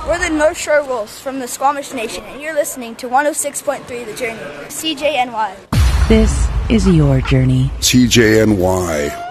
We're the North Shore Wolves from the Squamish Nation, and you're listening to 106.3 The Journey, CJNY. This is your journey. CJNY.